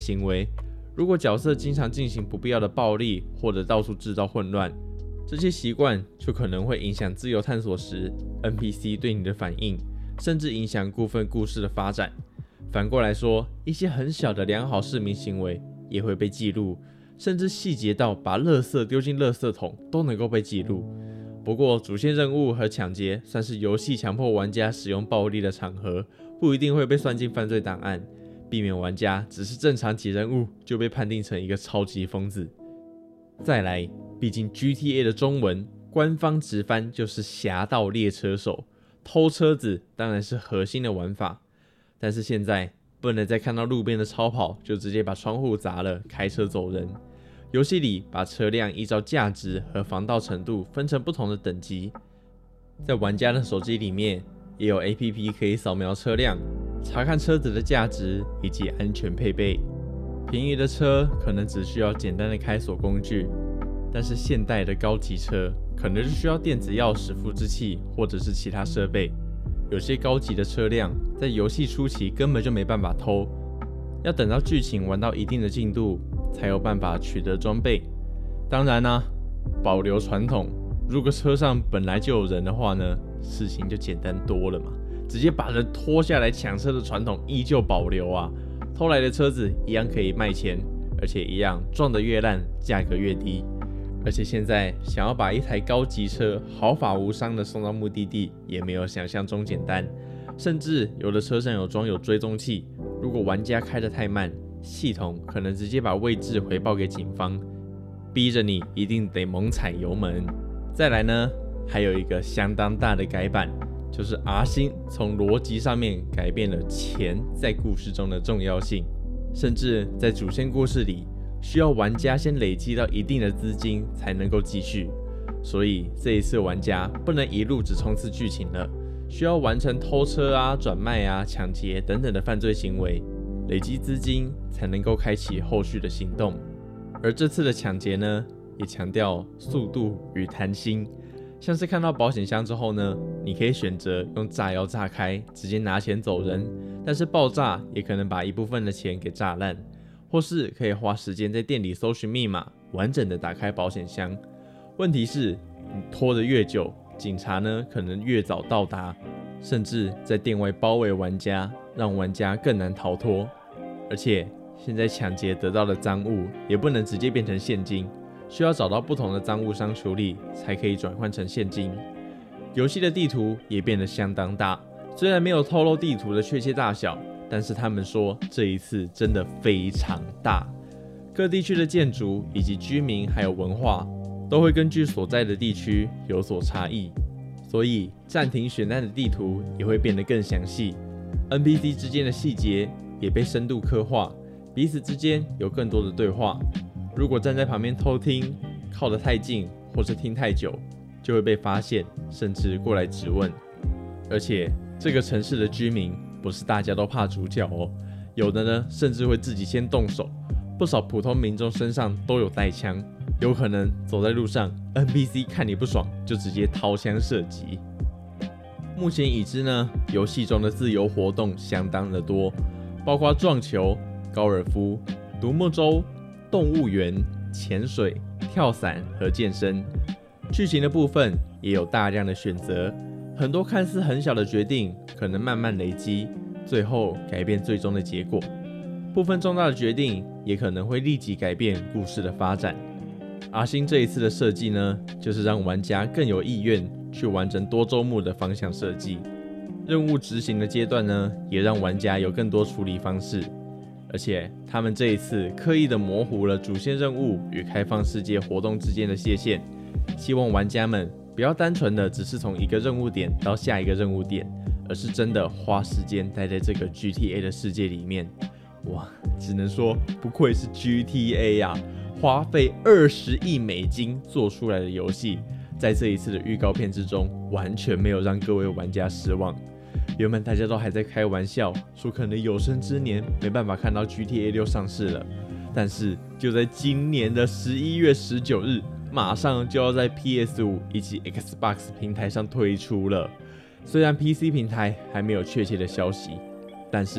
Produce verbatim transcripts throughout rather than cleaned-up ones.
行为。如果角色经常进行不必要的暴力，或者到处制造混乱，这些习惯就可能会影响自由探索时 N P C 对你的反应，甚至影响部分故事的发展。反过来说，一些很小的良好市民行为也会被记录，甚至细节到把垃圾丢进垃圾桶都能够被记录。不过，主线任务和抢劫算是游戏强迫玩家使用暴力的场合，不一定会被算进犯罪档案，避免玩家只是正常解任务就被判定成一个超级疯子。再来，毕竟 G T A 的中文官方直翻就是侠盗猎车手，偷车子当然是核心的玩法。但是现在不能再看到路边的超跑就直接把窗户砸了开车走人。游戏里把车辆依照价值和防盗程度分成不同的等级，在玩家的手机里面也有 A P P 可以扫描车辆，查看车子的价值以及安全配备。便宜的车可能只需要简单的开锁工具，但是现代的高级车可能是需要电子钥匙复制器或者是其他设备。有些高级的车辆在游戏初期根本就没办法偷，要等到剧情玩到一定的进度才有办法取得装备。当然啊，保留传统，如果车上本来就有人的话呢，事情就简单多了嘛，直接把人拖下来抢车的传统依旧保留啊。偷来的车子一样可以卖钱，而且一样撞得越烂，价格越低。而且现在想要把一台高级车毫发无伤的送到目的地，也没有想象中简单。甚至有的车上有装有追踪器，如果玩家开得太慢，系统可能直接把位置回报给警方，逼着你一定得猛踩油门。再来呢，还有一个相当大的改版，就是 R 星从逻辑上面改变了钱在故事中的重要性，甚至在主线故事里需要玩家先累积到一定的资金才能够继续。所以这一次玩家不能一路只冲刺剧情了，需要完成偷车啊、转卖啊、抢劫等等的犯罪行为，累积资金才能够开启后续的行动。而这次的抢劫呢，也强调速度与弹性，像是看到保险箱之后呢，你可以选择用炸药炸开，直接拿钱走人，但是爆炸也可能把一部分的钱给炸烂，或是可以花时间在店里搜寻密码，完整的打开保险箱。问题是，你拖得越久，警察呢可能越早到达，甚至在店外包围玩家，让玩家更难逃脱。而且现在抢劫得到的赃物也不能直接变成现金，需要找到不同的赃物商处理，才可以转换成现金。游戏的地图也变得相当大，虽然没有透露地图的确切大小，但是他们说这一次真的非常大。各地区的建筑以及居民还有文化都会根据所在的地区有所差异，所以暂停选案的地图也会变得更详细。N P C 之间的细节也被深度刻画，彼此之间有更多的对话。如果站在旁边偷听，靠得太近或是听太久，就会被发现，甚至过来质问。而且这个城市的居民不是大家都怕主角哦，有的呢甚至会自己先动手，不少普通民众身上都有带枪，有可能走在路上 N P C 看你不爽就直接掏枪射击。目前已知呢，游戏中的自由活动相当的多，包括撞球、高尔夫、独木舟、动物园、潜水、跳伞和健身。剧情的部分也有大量的选择，很多看似很小的决定可能慢慢累积，最后改变最终的结果。部分重大的决定也可能会立即改变故事的发展。R星这一次的设计呢，就是让玩家更有意愿去完成多周目的方向设计。任务执行的阶段呢，也让玩家有更多处理方式。而且他们这一次刻意的模糊了主线任务与开放世界活动之间的界限，希望玩家们不要单纯的只是从一个任务点到下一个任务点，而是真的花时间待在这个 G T A 的世界里面。哇，只能说不愧是 G T A 啊，花费二十亿美金做出来的游戏，在这一次的预告片之中完全没有让各位玩家失望。原本大家都还在开玩笑说可能有生之年没办法看到 G T A 六上市了，但是就在今年的十一月十九日，马上就要在 P S 五 以及 Xbox 平台上推出了。虽然 P C 平台还没有确切的消息，但是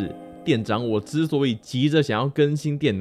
店长我之所以急着想要更新电脑，